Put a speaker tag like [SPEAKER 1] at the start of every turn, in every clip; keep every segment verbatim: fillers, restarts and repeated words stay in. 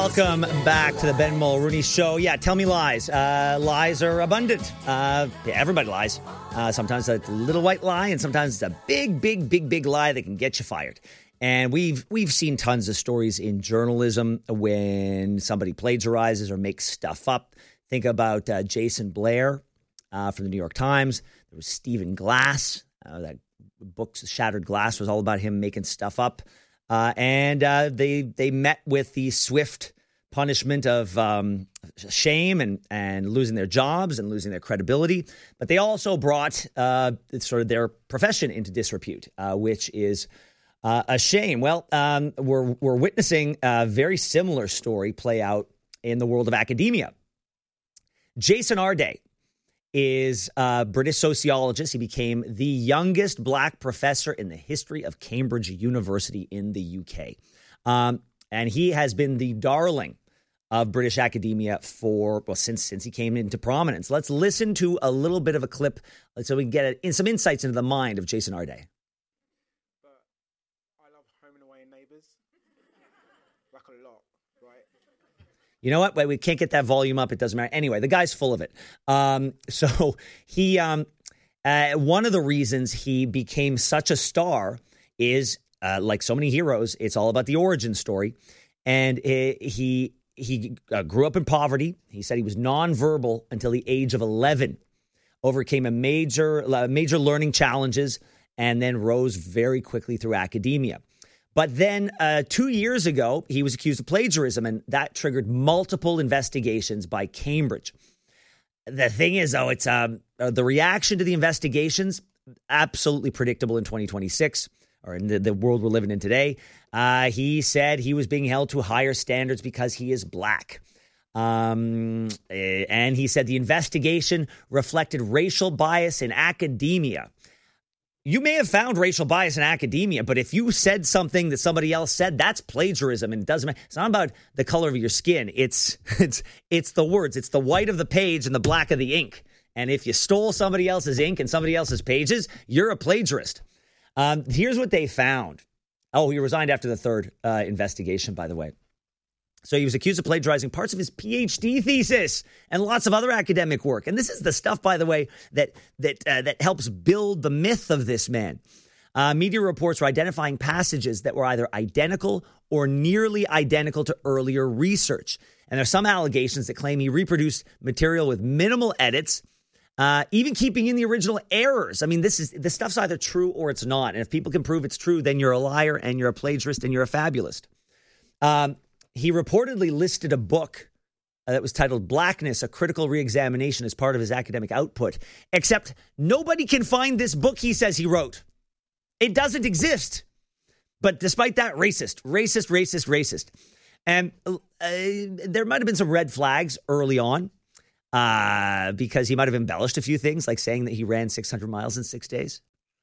[SPEAKER 1] Welcome back to the Ben Mulrooney Show. Yeah, tell me lies. Uh, lies are abundant. Uh, yeah, everybody lies. Uh, sometimes it's a little white lie, and sometimes it's a big, big, big, big lie that can get you fired. And we've we've seen tons of stories in journalism when somebody plagiarizes or makes stuff up. Think about uh, Jason Blair uh, from the New York Times. There was Stephen Glass. Uh, that book, Shattered Glass, was all about him making stuff up. Uh, and uh, they they met with the swift punishment of um, shame and, and losing their jobs and losing their credibility. But they also brought uh, sort of their profession into disrepute, uh, which is uh, a shame. Well, um, we're we're witnessing a very similar story play out in the world of academia. Jason Arday is a British sociologist. He became the youngest black professor in the history of Cambridge University in the U K. Um, and he has been the darling of British academia for, well, since since he came into prominence. Let's listen to a little bit of a clip so we can get in some insights into the mind of Jason Arday.
[SPEAKER 2] But I love Home and Away and Neighbours. Like a lot, right?
[SPEAKER 1] You know what? Wait, we can't get that volume up. It doesn't matter. Anyway, the guy's full of it. Um, so he, um, uh, one of the reasons he became such a star is, uh, like so many heroes, it's all about the origin story. And he he, he uh, grew up in poverty. He said he was nonverbal until the age of eleven. Overcame a major uh, major learning challenges and then rose very quickly through academia. But then uh, two years ago, he was accused of plagiarism, and that triggered multiple investigations by Cambridge. The thing is, though, it's um, uh, the reaction to the investigations, absolutely predictable in twenty twenty-six, or in the, the world we're living in today. Uh, he said he was being held to higher standards because he is black. Um, and he said the investigation reflected racial bias in academia. You may have found racial bias in academia, but if you said something that somebody else said, that's plagiarism, and it doesn't matter. It's not about the color of your skin. It's it's it's the words. It's the white of the page and the black of the ink. And if you stole somebody else's ink and somebody else's pages, you're a plagiarist. Um, here's what they found. Oh, he resigned after the third uh, investigation, by the way. So he was accused of plagiarizing parts of his PhD thesis and lots of other academic work. And this is the stuff, by the way, that that uh, that helps build the myth of this man. Uh, media reports were identifying passages that were either identical or nearly identical to earlier research. And there's some allegations that claim he reproduced material with minimal edits, uh, even keeping in the original errors. I mean, this is this stuff's either true or it's not. And if people can prove it's true, then you're a liar and you're a plagiarist and you're a fabulist. Um, He reportedly listed a book that was titled Blackness, A Critical Reexamination as part of his academic output. Except nobody can find this book he says he wrote. It doesn't exist. But despite that, racist, racist, racist, racist. And uh, there might have been some red flags early on uh, because he might have embellished a few things, like saying that he ran six hundred miles in six days.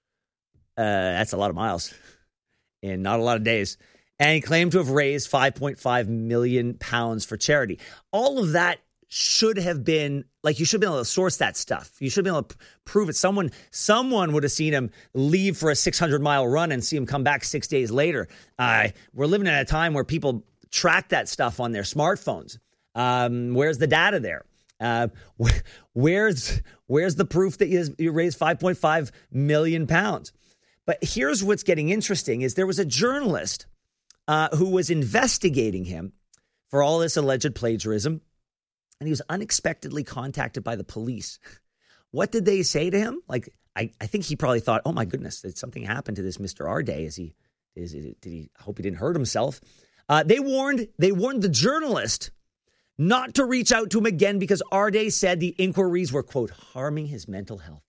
[SPEAKER 1] Uh, that's a lot of miles in not a lot of days. And he claimed to have raised five point five million pounds for charity. All of that should have been, like, you should be able to source that stuff. You should be able to prove it. Someone someone would have seen him leave for a six hundred mile run and see him come back six days later. Uh, we're living in a time where people track that stuff on their smartphones. Um, where's the data there? Uh, wh- where's where's the proof that you, you raised five point five million pounds? But here's what's getting interesting is there was a journalist Uh, who was investigating him for all this alleged plagiarism, and he was unexpectedly contacted by the police. What did they say to him? Like, I, I think he probably thought, oh my goodness, did something happen to this Mister Arday? Is he, is he, did he, I hope he didn't hurt himself. Uh, they warned, they warned the journalist not to reach out to him again because Arday said the inquiries were, quote, harming his mental health.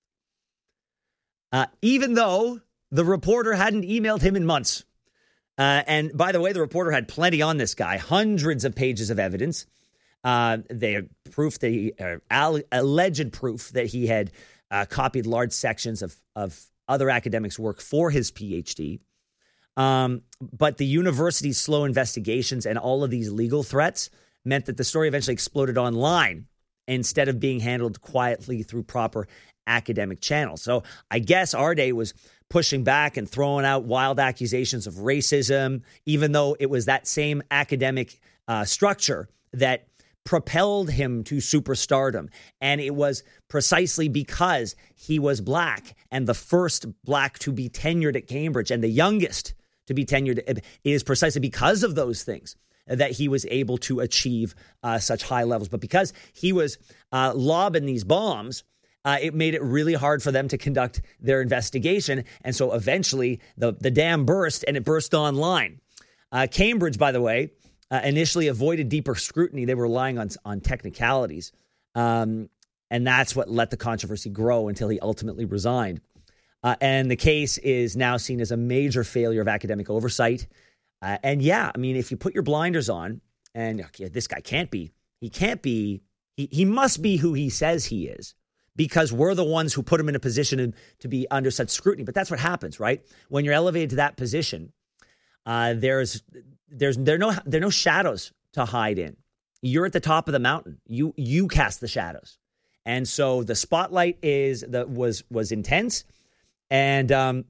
[SPEAKER 1] Uh, even though the reporter hadn't emailed him in months. Uh, and by the way, the reporter had plenty on this guy, hundreds of pages of evidence. Uh, they had proof that he, uh, all, alleged proof that he had uh, copied large sections of, of other academics' work for his PhD. Um, but the university's slow investigations and all of these legal threats meant that the story eventually exploded online instead of being handled quietly through proper academic channels. So I guess Arday was pushing back and throwing out wild accusations of racism, even though it was that same academic uh, structure that propelled him to superstardom. And it was precisely because he was black and the first black to be tenured at Cambridge and the youngest to be tenured. It is precisely because of those things that he was able to achieve uh, such high levels. But because he was uh, lobbing these bombs, uh, it made it really hard for them to conduct their investigation. And so eventually the, the dam burst, and it burst online. Uh, Cambridge, by the way, Uh, initially avoided deeper scrutiny. They were relying on, on technicalities. Um, and that's what let the controversy grow until he ultimately resigned. Uh, and the case is now seen as a major failure of academic oversight. Uh, and yeah, I mean, if you put your blinders on and okay, this guy can't be, he can't be, he, he must be who he says he is because we're the ones who put him in a position to, to be under such scrutiny. But that's what happens, right? When you're elevated to that position, uh, there's There's there are no there are no shadows to hide in. You're at the top of the mountain. You you cast the shadows, and so the spotlight is the was was intense, and um,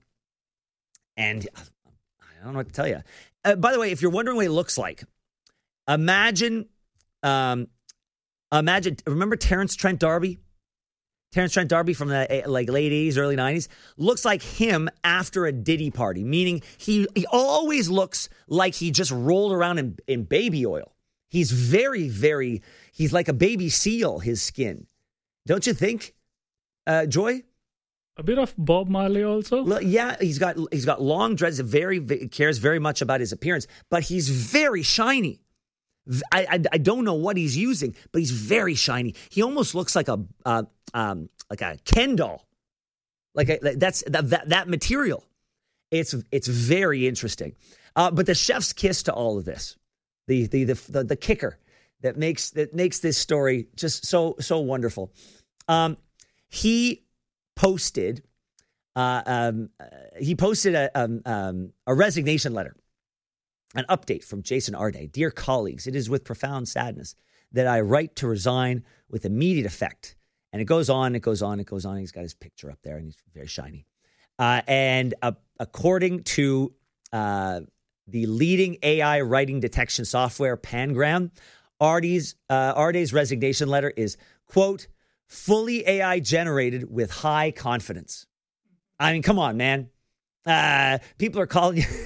[SPEAKER 1] and I don't know what to tell you. Uh, by the way, if you're wondering what he looks like, imagine, um, imagine. Remember Terrence Trent D'Arby? Terrence Trent D'Arby from the like late eighties, early nineties, looks like him after a Diddy party, meaning he, he always looks like he just rolled around in, in baby oil. He's very, very, he's like a baby seal, his skin. Don't you think, uh, Joy?
[SPEAKER 3] A bit of Bob Marley also.
[SPEAKER 1] Well, yeah, he's got he's got long dreads, very, very cares very much about his appearance, but he's very shiny. I, I, I don't know what he's using, but he's very shiny. He almost looks like a uh, um, like a Ken doll, like a, that's that, that that material. It's it's very interesting. Uh, but the chef's kiss to all of this, the the the the, the kicker that makes that makes this story just so so wonderful. Um, he posted uh, um, uh, he posted a um, um, a resignation letter. An update from Jason Arday. Dear colleagues, it is with profound sadness that I write to resign with immediate effect. And it goes on, it goes on, it goes on. He's got his picture up there and he's very shiny. Uh, and uh, according to uh, the leading A I writing detection software, Pangram, Arday's, uh, Arday's resignation letter is, quote, fully A I generated with high confidence. I mean, come on, man. Uh, people are calling you...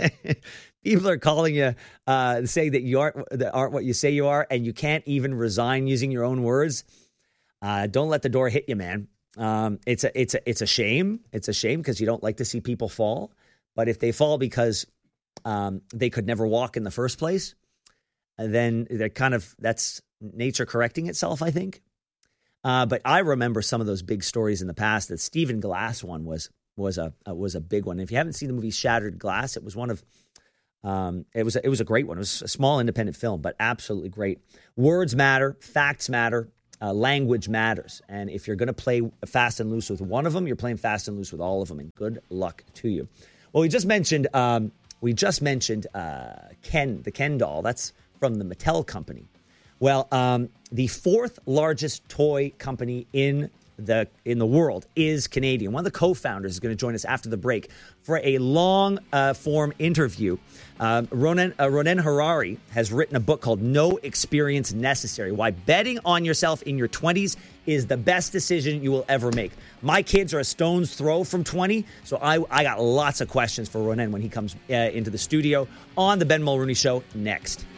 [SPEAKER 1] People are calling you, uh, saying that you aren't, that aren't what you say you are, and you can't even resign using your own words. Uh, don't let the door hit you, man. Um, it's a, it's a, it's a shame. It's a shame because you don't like to see people fall. But if they fall because um, they could never walk in the first place, then they're kind of that's nature correcting itself, I think. Uh, but I remember some of those big stories in the past. That Stephen Glass one was was a uh, was a big one. If you haven't seen the movie Shattered Glass, it was one of Um, it was it was a great one. It was a small independent film, but absolutely great. Words matter, facts matter, uh, language matters. And if you're going to play fast and loose with one of them, you're playing fast and loose with all of them. And good luck to you. Well, we just mentioned um, we just mentioned uh, Ken, the Ken doll. That's from the Mattel company. Well, um, the fourth largest toy company in the in the world is Canadian. One of the co-founders is going to join us after the break for a long uh, form interview. Um, Ronen, uh, Ronen Harari has written a book called No Experience Necessary, Why Betting on Yourself in Your twenties is the best decision you will ever make. My kids are a stone's throw from twenty, so I, I got lots of questions for Ronen when he comes uh, into the studio on the Ben Mulrooney Show next.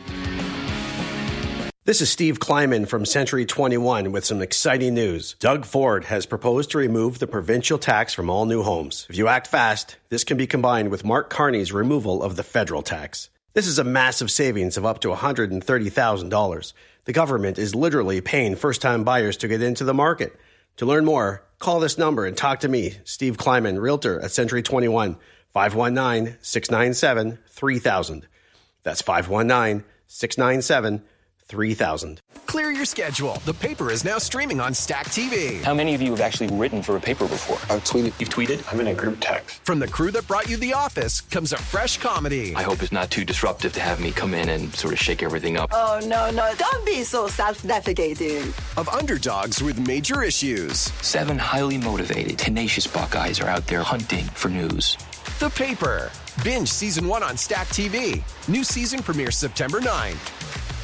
[SPEAKER 4] This is Steve Kleiman from Century twenty-one with some exciting news. Doug Ford has proposed to remove the provincial tax from all new homes. If you act fast, this can be combined with Mark Carney's removal of the federal tax. This is a massive savings of up to one hundred thirty thousand dollars. The government is literally paying first-time buyers to get into the market. To learn more, call this number and talk to me, Steve Kleiman, Realtor at Century twenty-one, five one nine, six nine seven, three thousand. That's five one nine, six nine seven, three thousand.
[SPEAKER 5] Clear your schedule. The Paper is now streaming on Stack T V.
[SPEAKER 6] How many of you have actually written for a paper before?
[SPEAKER 7] I've tweeted.
[SPEAKER 6] You've tweeted?
[SPEAKER 7] I'm in a group text.
[SPEAKER 5] From the crew that brought you The Office comes a fresh comedy.
[SPEAKER 6] I hope it's not too disruptive to have me come in and sort of shake everything up.
[SPEAKER 8] Oh, no, no. Don't be so self-deprecating.
[SPEAKER 5] Of underdogs with major issues.
[SPEAKER 6] Seven highly motivated, tenacious Buckeyes are out there hunting for news.
[SPEAKER 5] The Paper. Binge season one on Stack T V. New season premieres September ninth.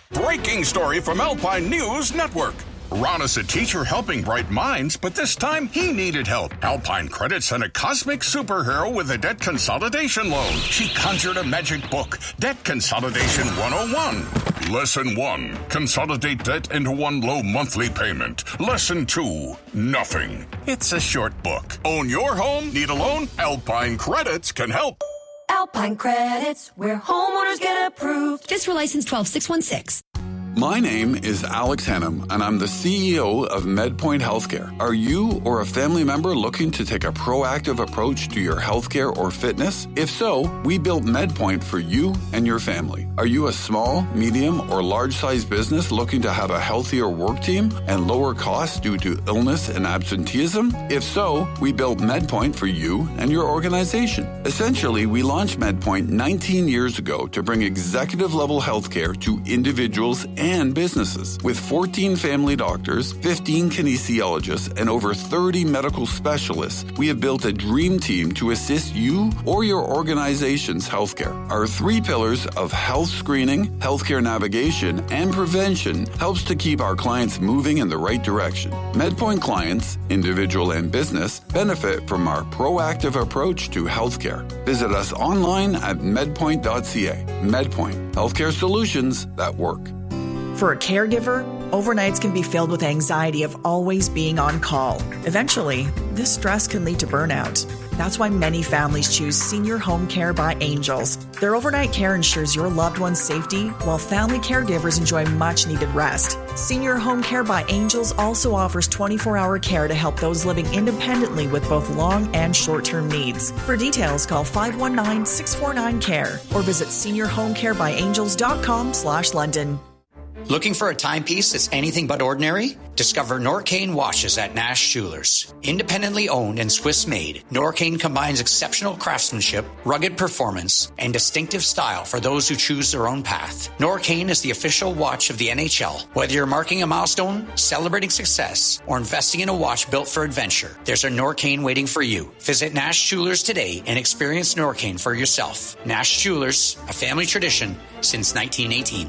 [SPEAKER 7] Breaking story from Alpine News Network. Ron is a teacher helping bright minds, but this time he needed help. Alpine Credit sent a cosmic superhero with a debt consolidation loan. She conjured a magic book, Debt Consolidation one oh one. Lesson one, consolidate debt into one low monthly payment. Lesson two, nothing. It's a short book. Own your home? Need a loan? Alpine Credits can help.
[SPEAKER 9] Alpine Credits, where homeowners get approved. Just for license twelve six one six.
[SPEAKER 10] My name is Alex Hennum, and I'm the C E O of MedPoint Healthcare. Are you or a family member looking to take a proactive approach to your healthcare or fitness? If so, we built MedPoint for you and your family. Are you a small, medium, or large-sized business looking to have a healthier work team and lower costs due to illness and absenteeism? If so, we built MedPoint for you and your organization. Essentially, we launched MedPoint nineteen years ago to bring executive-level healthcare to individuals and and businesses. With fourteen family doctors, fifteen kinesiologists, and over thirty medical specialists, we have built a dream team to assist you or your organization's healthcare. Our three pillars of health screening, healthcare navigation, and prevention helps to keep our clients moving in the right direction. MedPoint clients, individual and business, benefit from our proactive approach to healthcare. Visit us online at medpoint dot c a. MedPoint, healthcare solutions that work.
[SPEAKER 11] For a caregiver, overnights can be filled with anxiety of always being on call. Eventually, this stress can lead to burnout. That's why many families choose Senior Home Care by Angels. Their overnight care ensures your loved one's safety, while family caregivers enjoy much-needed rest. Senior Home Care by Angels also offers twenty-four hour care to help those living independently with both long and short-term needs. For details, call five one nine, six four nine, C A R E or visit senior home care by angels dot com slash London.
[SPEAKER 12] Looking for a timepiece that's anything but ordinary? Discover Norcane watches at Nash Jewelers. Independently owned and Swiss-made, Norcane combines exceptional craftsmanship, rugged performance, and distinctive style for those who choose their own path. Norcane is the official watch of the N H L. Whether you're marking a milestone, celebrating success, or investing in a watch built for adventure, there's a Norcane waiting for you. Visit Nash Jewelers today and experience Norcane for yourself. Nash Jewelers, a family tradition since nineteen eighteen.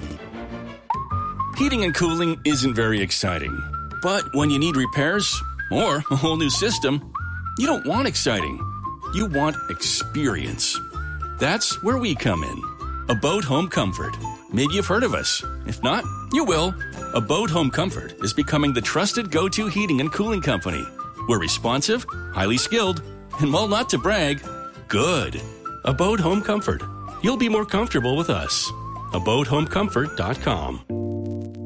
[SPEAKER 13] Heating and cooling isn't very exciting. But when you need repairs or a whole new system, you don't want exciting. You want experience. That's where we come in. Abode Home Comfort. Maybe you've heard of us. If not, you will. Abode Home Comfort is becoming the trusted go-to heating and cooling company. We're responsive, highly skilled, and while not to brag, good. Abode Home Comfort. You'll be more comfortable with us. abode home comfort dot com.